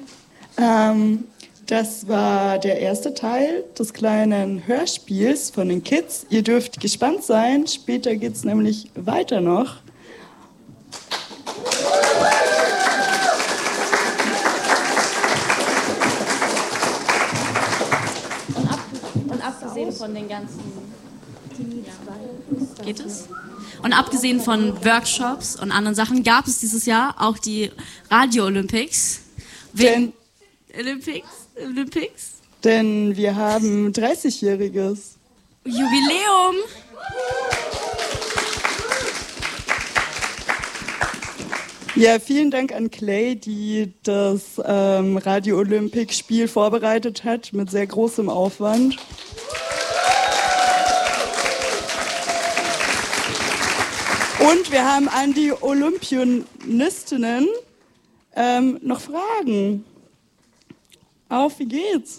Das war der erste Teil des kleinen Hörspiels von den Kids. Ihr dürft gespannt sein, später geht es nämlich weiter noch. Und abgesehen von den ganzen... Ja. Geht es? Und abgesehen von Workshops und anderen Sachen gab es dieses Jahr auch die Radio Olympics. Olympics? Denn wir haben 30-jähriges Jubiläum. Ja, vielen Dank an Clay, die das Radio Olympic Spiel vorbereitet hat mit sehr großem Aufwand. Und wir haben an die Olympionistinnen noch Fragen. Auf, wie geht's?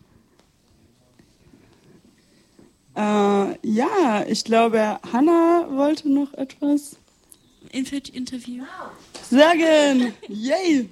Ja, ich glaube, Hannah wollte noch etwas Interview sagen. Yay!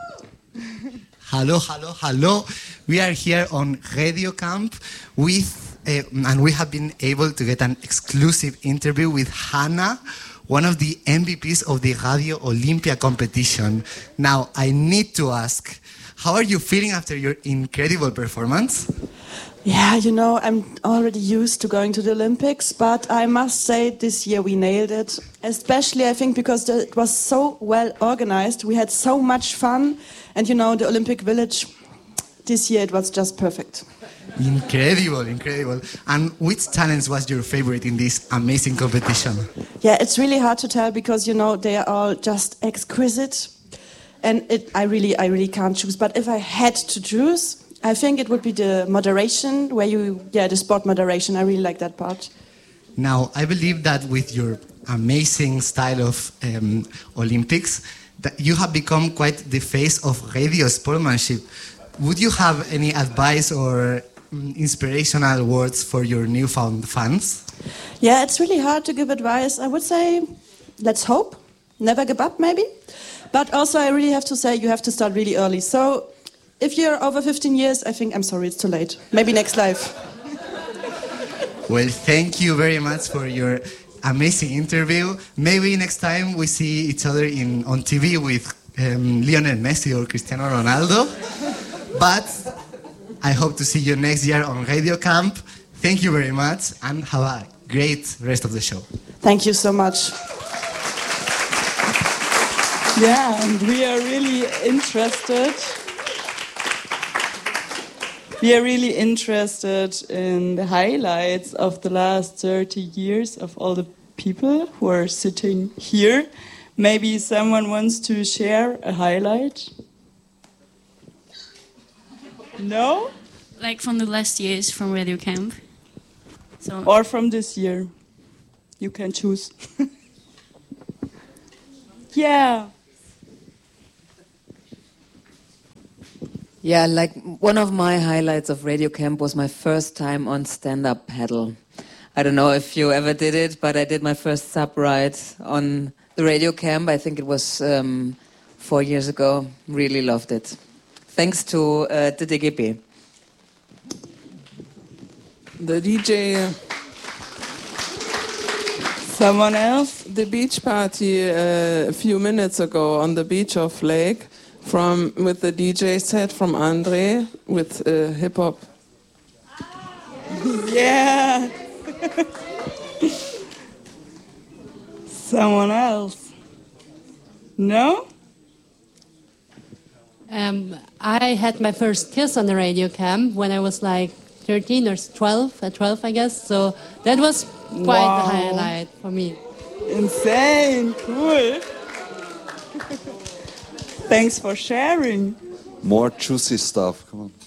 Hello. We are here on Radio Camp and we have been able to get an exclusive interview with Hannah, one of the MVPs of the Radio Olympia competition. Now, I need to ask, how are you feeling after your incredible performance? Yeah, I'm already used to going to the Olympics, but I must say this year we nailed it. Especially, I think, because it was so well organized. We had so much fun. And, the Olympic Village, this year it was just perfect. Incredible. And which challenge was your favorite in this amazing competition? Yeah, it's really hard to tell because, they are all just exquisite. And I really can't choose. But if I had to choose, I think it would be the moderation, the sport moderation. I really like that part. Now, I believe that with your amazing style of Olympics, that you have become quite the face of radio sportsmanship. Would you have any advice or inspirational words for your newfound fans? Yeah, it's really hard to give advice. I would say, let's hope, never give up maybe. But also I really have to say you have to start really early. So if you're over 15 years, I'm sorry, it's too late. Maybe next life. Well, thank you very much for your amazing interview. Maybe next time we see each other on TV with Lionel Messi or Cristiano Ronaldo. But I hope to see you next year on Radio Camp. Thank you very much and have a great rest of the show. Thank you so much. Yeah, and we are really interested. We are really interested in the highlights of the last 30 years of all the people who are sitting here. Maybe someone wants to share a highlight? No? Like from the last years from Radio Camp. Or from this year. You can choose. Yeah. Yeah, like one of my highlights of Radio Camp was my first time on stand-up paddle. I don't know if you ever did it, but I did my first sub ride on the Radio Camp. I think it was 4 years ago. Really loved it. Thanks to the DGB. The DJ. Someone else? The beach party a few minutes ago on the beach of Lake. With the DJ set from Andre with hip hop. Yeah. Someone else? No? I had my first kiss on the Radio Camp when I was like 13 or 12, I guess. So that was quite the highlight for me. Insane, cool. Thanks for sharing. More juicy stuff, come on.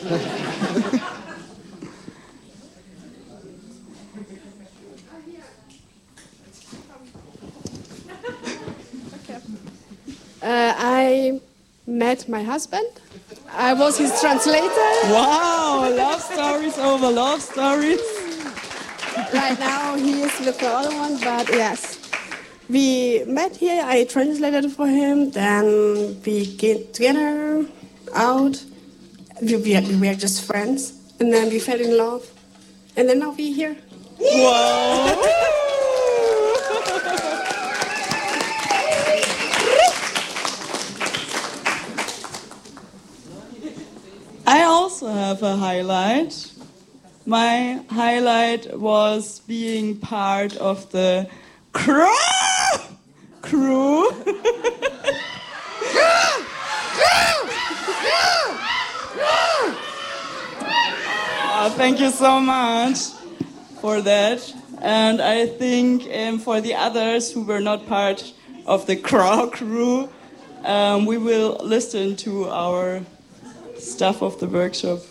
I met my husband. I was his translator. Wow, love stories over love stories. Right now he is with the other one, but yes. We met here, I translated for him, then we get together out. We are just friends. And then we fell in love. And then now we're here. Wow. I also have a highlight. My highlight was being part of the crew. Thank you so much for that. And I think for the others who were not part of the crew, we will listen to our stuff of the workshop.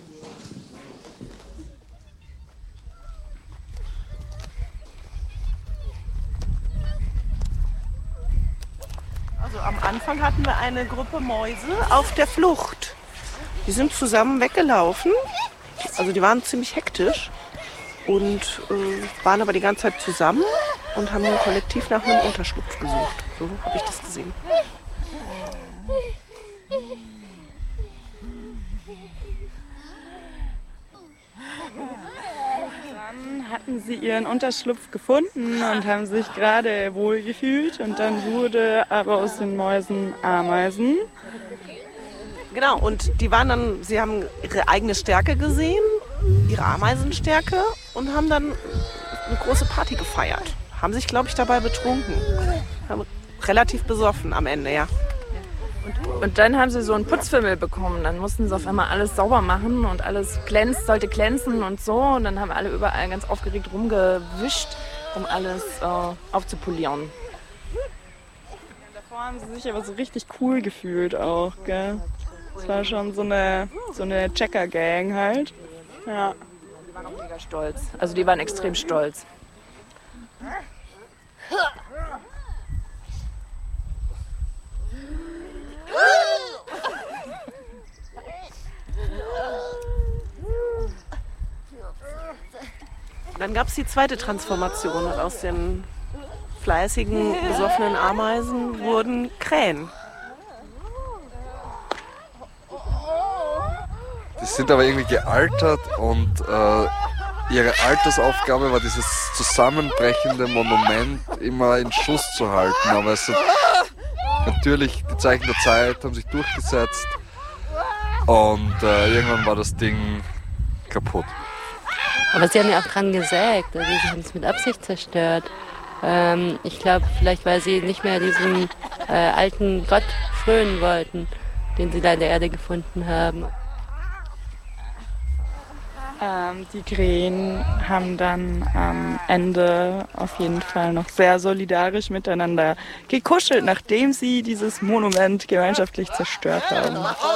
Also am Anfang hatten wir eine Gruppe Mäuse auf der Flucht. Die sind zusammen weggelaufen. Also die waren ziemlich hektisch und waren aber die ganze Zeit zusammen und haben kollektiv nach einem Unterschlupf gesucht. So habe ich das gesehen. Dann hatten sie ihren Unterschlupf gefunden und haben sich gerade wohl gefühlt und dann wurde aber aus den Mäusen Ameisen. Genau, und sie haben ihre eigene Stärke gesehen, ihre Ameisenstärke und haben dann eine große Party gefeiert. Haben sich, glaube ich, dabei betrunken. Haben relativ besoffen am Ende, ja. Und dann haben sie so einen Putzfimmel bekommen. Dann mussten sie auf einmal alles sauber machen und alles sollte glänzen und so. Und dann haben alle überall ganz aufgeregt rumgewischt, um alles aufzupolieren. Davor haben sie sich aber so richtig cool gefühlt auch, gell? Es war schon so eine Checker-Gang halt. Ja. Die waren auch mega stolz. Also die waren extrem stolz. Dann gab es die zweite Transformation. Aus den fleißigen, besoffenen Ameisen wurden Krähen. Die sind aber irgendwie gealtert und ihre Altersaufgabe war dieses zusammenbrechende Monument immer in Schuss zu halten. Aber es hat natürlich die Zeichen der Zeit haben sich durchgesetzt und irgendwann war das Ding kaputt. Aber sie haben ja auch dran gesägt, also sie haben es mit Absicht zerstört. Ich glaube, vielleicht weil sie nicht mehr diesem alten Gott frönen wollten, den sie da in der Erde gefunden haben. Die Krähen haben dann am Ende auf jeden Fall noch sehr solidarisch miteinander gekuschelt, nachdem sie dieses Monument gemeinschaftlich zerstört haben.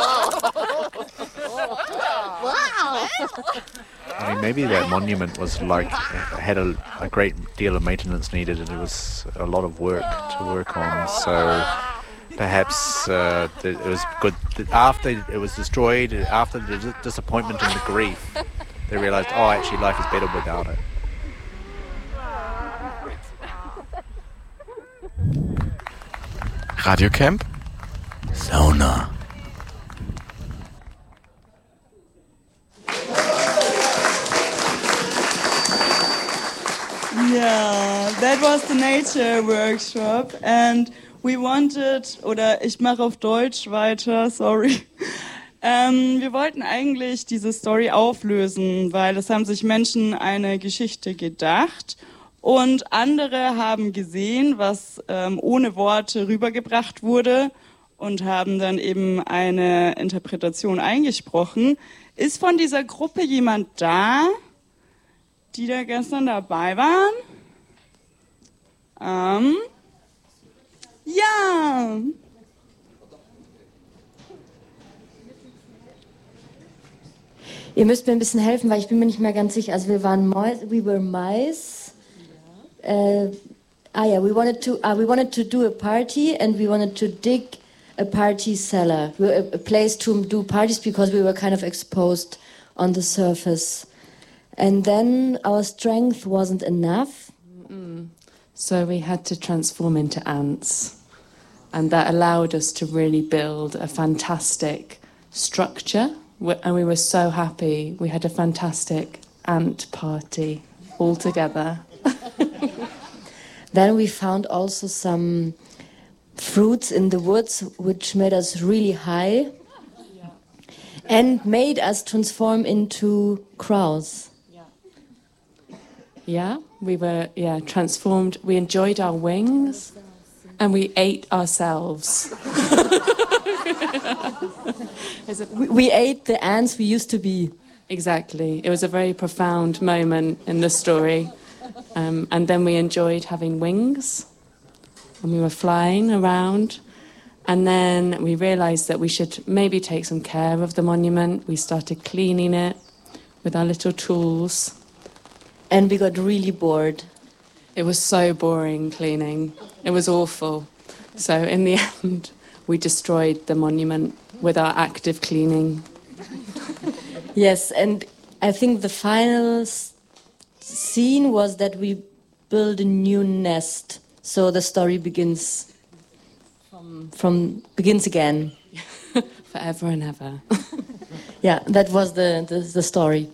I mean, maybe that monument was had a great deal of maintenance needed, and it was a lot of work to work on. So perhaps it was good that after it was destroyed, after the disappointment and the grief, they realized, oh, actually life is better without it. Radiocamp? Sauna. Yeah, that was the nature workshop and we wanted, oder ich mache auf Deutsch weiter, sorry. Wir wollten eigentlich diese Story auflösen, weil es haben sich Menschen eine Geschichte gedacht und andere haben gesehen, was ohne Worte rübergebracht wurde und haben dann eben eine Interpretation eingesprochen. Ist von dieser Gruppe jemand da, die da gestern dabei waren? Ja. Ihr müsst mir ein bisschen helfen, weil ich bin mir nicht mehr ganz sicher. Also wir waren we were mice. We wanted to do a party and we wanted to dig a party cellar, a place to do parties because we were kind of exposed on the surface. And then our strength wasn't enough. So we had to transform into ants. And that allowed us to really build a fantastic structure, and we were so happy. We had a fantastic ant party all together. Then we found also some fruits in the woods which made us really high and made us transform into crows. Yeah, we were transformed. We enjoyed our wings and we ate ourselves. We ate the ants we used to be. Exactly. It was a very profound moment in the story. And then we enjoyed having wings and we were flying around. And then we realized that we should maybe take some care of the monument. We started cleaning it with our little tools. And we got really bored. It was so boring cleaning. It was awful. So in the end, we destroyed the monument with our active cleaning. Yes, and I think the final scene was that we build a new nest. So the story begins begins again. Forever and ever. Yeah, that was the story.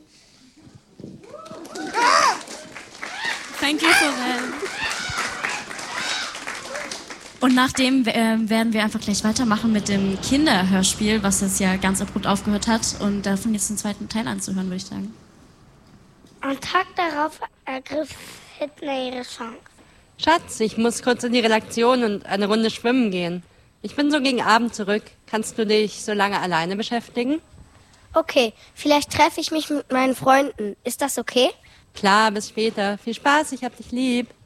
Thank you for that. Und nachdem werden wir einfach gleich weitermachen mit dem Kinderhörspiel, was jetzt ja ganz abrupt aufgehört hat. Und davon jetzt den zweiten Teil anzuhören, würde ich sagen. Am Tag darauf ergriff Hitler ihre Chance. Schatz, ich muss kurz in die Redaktion und eine Runde schwimmen gehen. Ich bin so gegen Abend zurück. Kannst du dich so lange alleine beschäftigen? Okay, vielleicht treffe ich mich mit meinen Freunden. Ist das okay? Klar, bis später. Viel Spaß, ich hab dich lieb.